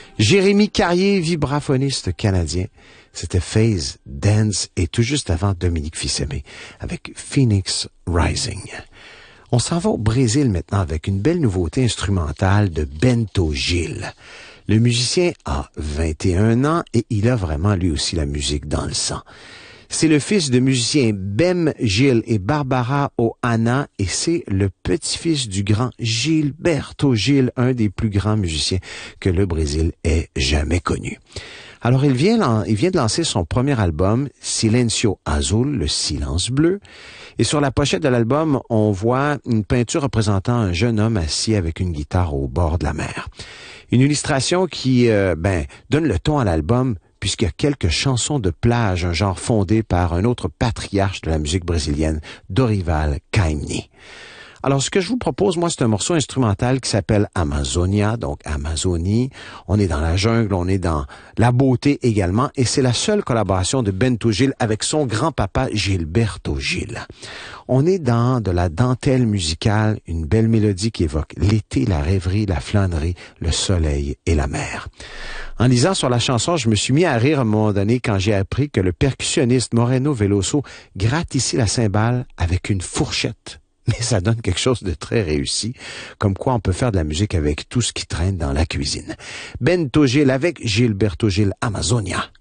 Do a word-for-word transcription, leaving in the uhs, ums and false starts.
Jérémy Carrier, vibraphoniste canadien. C'était Phase Dance et tout juste avant Dominique Fils-Aimé avec Phoenix Rising. On s'en va au Brésil maintenant avec une belle nouveauté instrumentale de Bento Gil. Le musicien a vingt et un ans et il a vraiment lui aussi la musique dans le sang. C'est le fils de musiciens Bem Gil et Barbara Oana et c'est le petit-fils du grand Gilberto Gil, un des plus grands musiciens que le Brésil ait jamais connu. Alors, il vient, il vient de lancer son premier album, Silencio Azul, le silence bleu. Et sur la pochette de l'album, on voit une peinture représentant un jeune homme assis avec une guitare au bord de la mer. Une illustration qui, euh, ben, donne le ton à l'album, puisqu'il y a quelques chansons de plage, un genre fondé par un autre patriarche de la musique brésilienne, Dorival Caymmi. Alors, ce que je vous propose, moi, c'est un morceau instrumental qui s'appelle Amazonia, donc Amazonie. On est dans la jungle, on est dans la beauté également, et c'est la seule collaboration de Bento Gil avec son grand-papa Gilberto Gil. On est dans de la dentelle musicale, une belle mélodie qui évoque l'été, la rêverie, la flânerie, le soleil et la mer. En lisant sur la chanson, je me suis mis à rire à un moment donné quand j'ai appris que le percussionniste Moreno Veloso gratte ici la cymbale avec une fourchette. Mais ça donne quelque chose de très réussi, comme quoi on peut faire de la musique avec tout ce qui traîne dans la cuisine. Bento Gil avec Gilberto Gil, Amazonia.